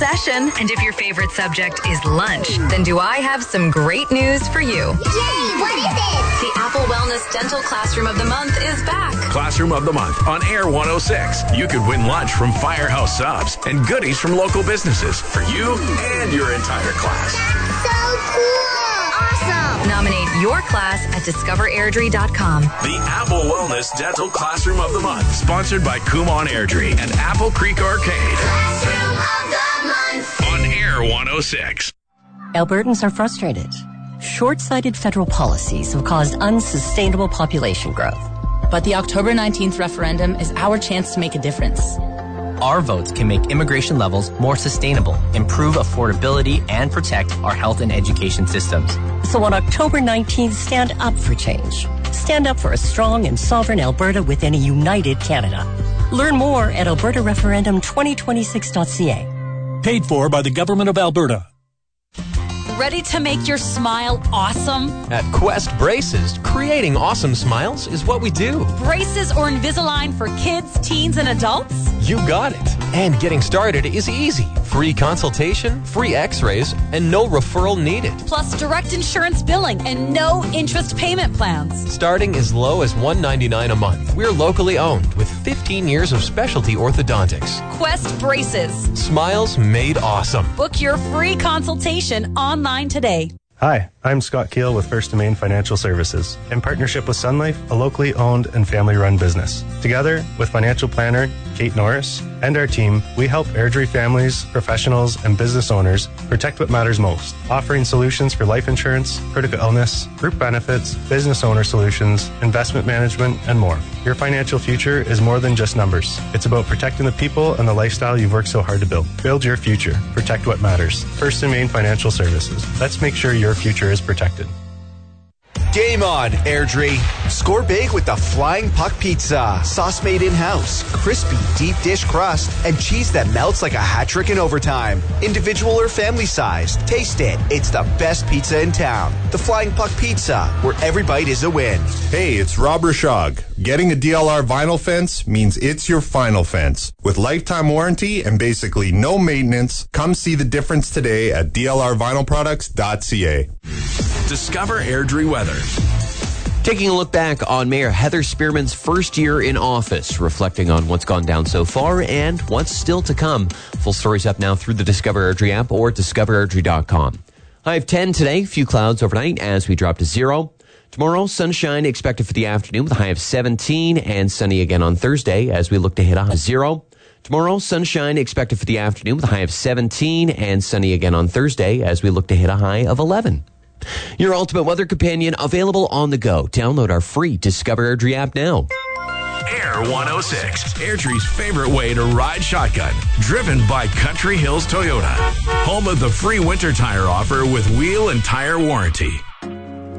session. And if your favorite subject is lunch, then do I have some great news for you. Yay! What is it? The Apple Wellness Dental Classroom of the Month is back. Classroom of the Month on Air 106. You could win lunch from Firehouse Subs and goodies from local businesses for you and your entire class. So cool! Awesome! Nominate your class at discoverairdrie.com. The Apple Wellness Dental Classroom of the Month, sponsored by Kumon Airdrie and Apple Creek Arcade. Classroom of the Month. On Air 106. Albertans are frustrated. Short-sighted federal policies have caused unsustainable population growth. But the October 19th referendum is our chance to make a difference. Our votes can make immigration levels more sustainable, improve affordability, and protect our health and education systems. So on October 19th, stand up for change. Stand up for a strong and sovereign Alberta within a united Canada. Learn more at albertareferendum2026.ca. Paid for by the Government of Alberta. Ready to make your smile awesome? At Quest Braces, creating awesome smiles is what we do. Braces or Invisalign for kids, teens, and adults? You got it. And getting started is easy. Free consultation, free x-rays, and no referral needed. Plus direct insurance billing and no interest payment plans. Starting as low as $199 a month. We're locally owned with 15 years of specialty orthodontics. Quest Braces. Smiles made awesome. Book your free consultation online today. Hi, I'm Scott Keel with First & Main Financial Services, in partnership with Sun Life, a locally owned and family-run business. Together with financial planner Kate Norris and our team, we help Airdrie families, professionals, and business owners protect what matters most, offering solutions for life insurance, critical illness, group benefits, business owner solutions, investment management, and more. Your financial future is more than just numbers. It's about protecting the people and the lifestyle you've worked so hard to build. Build your future. Protect what matters. First & Main Financial Services. Let's make sure your future is protected. Game on, Airdrie. Score big with the Flying Puck Pizza. Sauce made in-house, crispy deep dish crust, and cheese that melts like a hat trick in overtime. Individual or family sized. Taste it. It's the best pizza in town. The Flying Puck Pizza, where every bite is a win. Hey, it's Rob Rashog. Getting a DLR vinyl fence means it's your final fence. With lifetime warranty and basically no maintenance, come see the difference today at dlrvinylproducts.ca. Discover Airdrie weather. Taking a look back on Mayor Heather Spearman's first year in office, reflecting on what's gone down so far and what's still to come. Full stories up now through the Discover Airdrie app or discoverairdrie.com. High of 10 today, few clouds overnight as we drop to 0. Tomorrow, sunshine expected for the afternoon with a high of 17 and sunny again on Thursday as we look to hit a high of 0. Tomorrow, sunshine expected for the afternoon with a high of 17 and sunny again on Thursday as we look to hit a high of 11. Your ultimate weather companion available on the go. Download our free Discover Airdrie app now. Air 106, Airdrie's favorite way to ride shotgun. Driven by Country Hills Toyota. Home of the free winter tire offer with wheel and tire warranty.